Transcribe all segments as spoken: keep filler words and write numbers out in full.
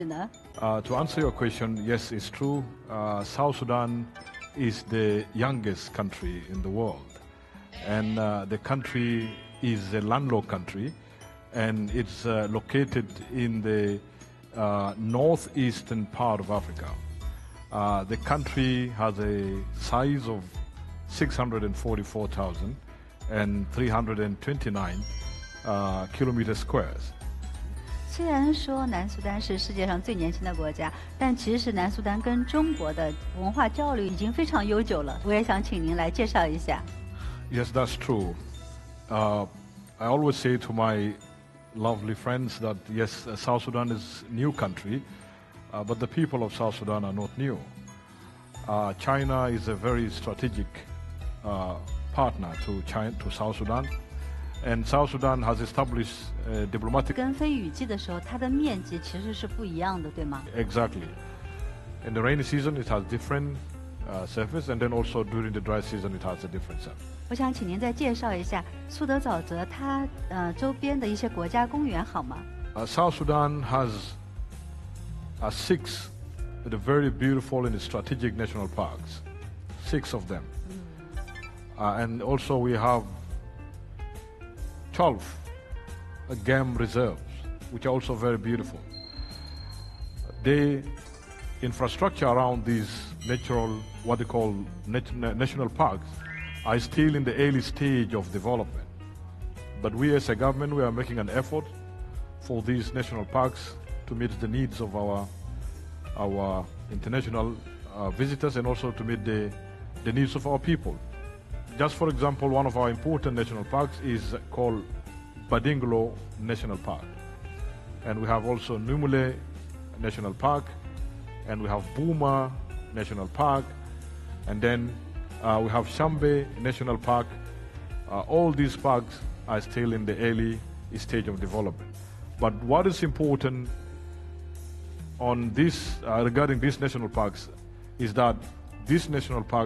Uh, to answer your question, yes, it's true. Uh, South Sudan is the youngest country in the world. And uh, the country is a landlocked country, and it's uh, located in the uh, northeastern part of Africa. Uh, the country has a size of six hundred forty-four thousand three hundred twenty-nine uh, kilometer squares. 虽然说南苏丹是世界上最年轻的国家，但其实南苏丹跟中国的文化交流已经非常悠久了。我也想请您来介绍一下。 Yes, that's true. Uh, I always say to my lovely friends that yes, uh, South Sudan is a new country, uh, but the people of South Sudan are not new. Uh, China is a very strategic uh, partner to China, to South Sudan. And South Sudan has established uh, diplomatic. 跟非雨季的时候，它的面积其实是不一样的，对吗？ Exactly. In the rainy season, it has different uh, surface, and then also during the dry season, it has a different surface. 我想请您再介绍一下苏德沼泽它呃周边的一些国家公园好吗？ Uh, South Sudan has uh, six the very beautiful and strategic national parks, six of them, uh, and also we have twelve uh, game reserves, which are also very beautiful. The infrastructure around these natural, what they call nat national parks, are still in the early stage of development. But we as a government, we are making an effort for these national parks to meet the needs of our, our international uh, visitors, and also to meet the, the needs of our people. Just for example, one of our important national parks is called Badinglo National Park. And we have also Numule National Park, and we have Buma National Park, and then uh, we have Shambe National Park. Uh, all these parks are still in the early stage of development. But what is important on this, uh, regarding these national parks, is that this national park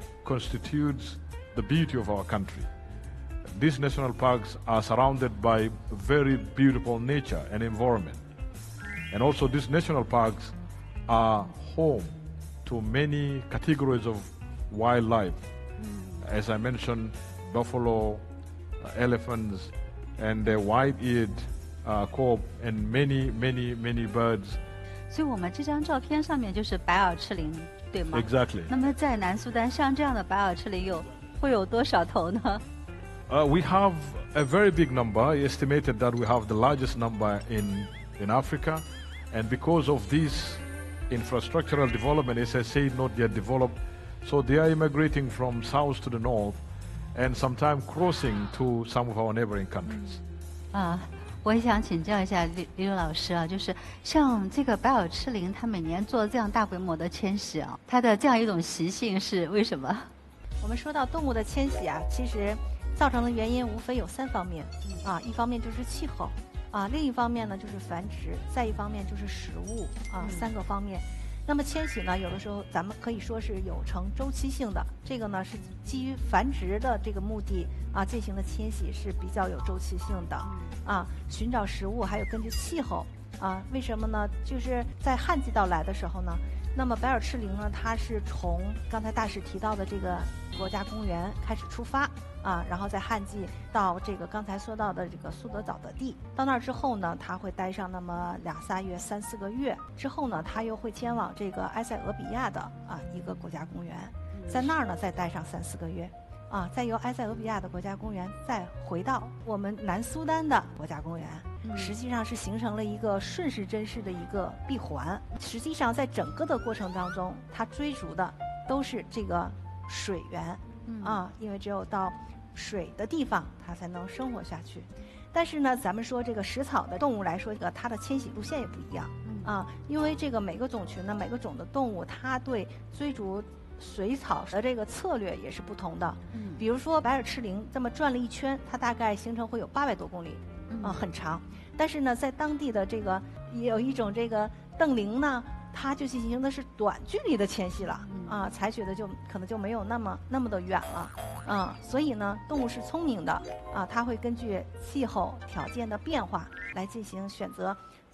constitutes the beauty of our country. These national parks are surrounded by very beautiful nature and environment. And also these national parks are home to many categories of wildlife. Mm. As I mentioned, buffalo, uh, elephants, and the white-eared uh, corb, and many, many, many birds. 所以我们这张照片上面就是白耳赤羚，对吗？ Exactly. 那么在南苏丹，像这样的白耳赤羚有会有多少头呢？ Uh, we have a very big number. Estimated that we have the largest number in in Africa, and because of this infrastructural development, as I say, not yet developed, so they are immigrating from south to the north, and sometimes crossing to some of our neighboring countries. 啊。我也想请教一下李李老师啊，就是像这个白耳赤羚，它每年做这样大规模的迁徙啊，它的这样一种习性是为什么？ 我们说到动物的迁徙啊，其实造成的原因无非有三方面啊，一方面就是气候啊，另一方面呢就是繁殖，再一方面就是食物啊，三个方面。那么迁徙呢，有的时候咱们可以说是有成周期性的，这个呢是基于繁殖的这个目的啊进行的迁徙是比较有周期性的啊，寻找食物还有根据气候啊，为什么呢？就是在旱季到来的时候呢，那么白耳赤羚呢，它是从刚才大使提到的这个国家公园开始出发啊，然后在旱季到这个刚才说到的这个苏德沼泽地，到那儿之后呢，它会待上那么两仨月、三四个月，之后呢，它又会前往这个埃塞俄比亚的啊一个国家公园，在那儿呢再待上三四个月。啊，再由埃塞俄比亚的国家公园再回到我们南苏丹的国家公园，实际上是形成了一个顺时针式的一个闭环。实际上，在整个的过程当中，它追逐的都是这个水源，啊，因为只有到水的地方，它才能生活下去。但是呢，咱们说这个食草的动物来说，这个它的迁徙路线也不一样，啊，因为这个每个种群呢，每个种的动物，它对追逐水草的这个策略也是不同的。嗯，比如说白耳赤羚这么转了一圈，它大概行程会有八百多公里，啊、呃，很长。但是呢，在当地的这个也有一种这个瞪羚呢，它就进行的是短距离的迁徙了，啊、呃，采取的就可能就没有那么那么的远了，啊、呃，所以呢，动物是聪明的，啊、呃，它会根据气候条件的变化来进行选择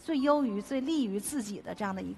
最优于、最利于自己的这样的一